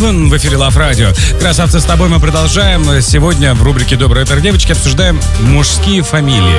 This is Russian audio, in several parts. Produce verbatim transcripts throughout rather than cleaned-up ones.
Seven в эфире Love Radio. Красавцы, с тобой мы продолжаем. Сегодня в рубрике «Доброе утро, девочки» обсуждаем мужские фамилии.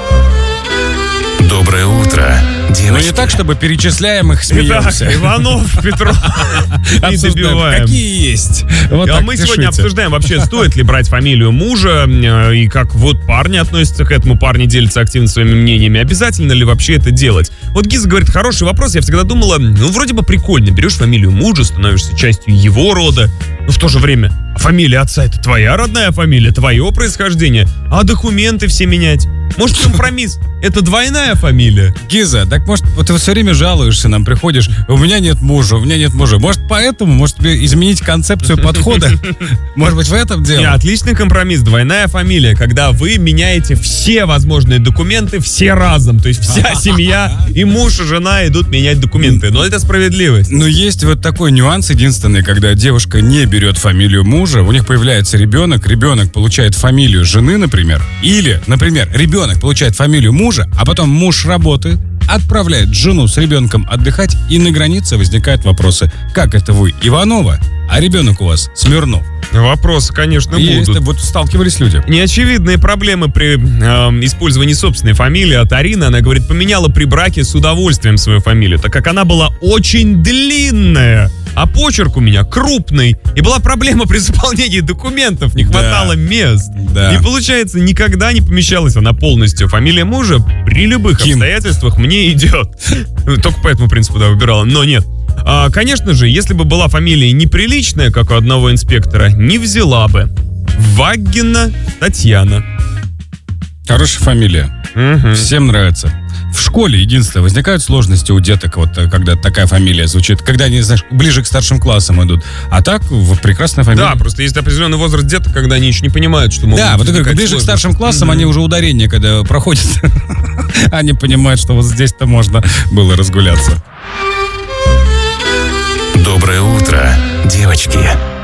Доброе утро, девочки. Но не так, чтобы перечисляем их, смеемся. Итак, Иванов, Петров. И добиваем. Какие есть. Вот а мы сегодня обсуждаем вообще, стоит ли брать фамилию мужа, и как вот парни относятся к этому. Парни делятся активно своими мнениями. Обязательно ли вообще это делать? Вот Гиза говорит, хороший вопрос. Я всегда думала, ну вроде бы прикольно. Берешь фамилию мужа, становишься частью его рода. Но в то же время, а фамилия отца — это твоя родная фамилия, твое происхождение. А документы все менять? Может, компромисс? Это двойная фамилия? Гиза, так может, вот ты все время жалуешься, нам приходишь, у меня нет мужа, у меня нет мужа. Может, поэтому, может, тебе изменить концепцию подхода? Может быть, в этом дело? Не, отличный компромисс, двойная фамилия, когда вы меняете все возможные документы, все разом. То есть вся семья и муж, и жена идут менять документы. Но это справедливость. Но есть вот такой нюанс единственный, когда девушка не берет фамилию мужа, у них появляется ребенок, ребенок получает фамилию жены, например, или, например, ребенок получает фамилию мужа, а потом муж работает, отправляет жену с ребенком отдыхать, и на границе возникают вопросы. Как это вы, Иванова, а ребенок у вас Смирнов? Вопросы, конечно, Есть, будут. вот сталкивались люди. Неочевидные проблемы при э, использовании собственной фамилии. От Арины, она говорит, поменяла при браке с удовольствием свою фамилию, так как она была очень длинная, а почерк у меня крупный. И была проблема при заполнении документов, не хватало да. мест. Да. И получается, никогда не помещалась она полностью. Фамилия мужа при любых Ким. обстоятельствах мне идет. Только по этому принципу, да, выбирала, но нет. А, конечно же, если бы была фамилия неприличная, как у одного инспектора, не взяла бы. Вагина Татьяна. Хорошая фамилия. Угу. Всем нравится. В школе, единственное, возникают сложности у деток, вот когда такая фамилия звучит, когда они, знаешь, ближе к старшим классам идут. А так, вот, прекрасная фамилия. Да, просто есть определенный возраст деток, когда они еще не понимают, что могут. Да, вот я говорю, ближе сложности. К старшим классам, mm-hmm. они уже ударение, когда проходят, они понимают, что вот здесь-то можно было разгуляться. Доброе утро, девочки.